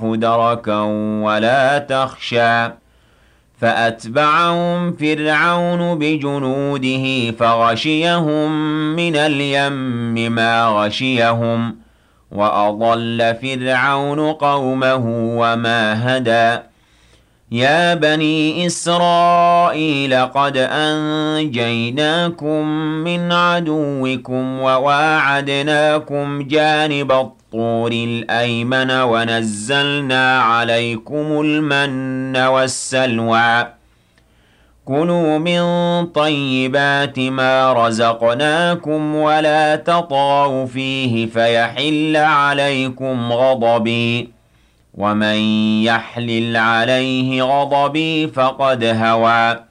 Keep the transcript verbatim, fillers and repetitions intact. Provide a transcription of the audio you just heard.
دركا ولا تخشى فأتبعهم فرعون بجنوده فغشيهم من اليم ما غشيهم وأضل فرعون قومه وما هدى يا بني إسرائيل قد أنجيناكم من عدوكم وواعدناكم جانب الطور الأيمن ونزلنا عليكم المن والسلوى كلوا من طيبات ما رزقناكم ولا تطغوا فيه فيحل عليكم غضبي ومن يحلل عليه غضبي فقد هوى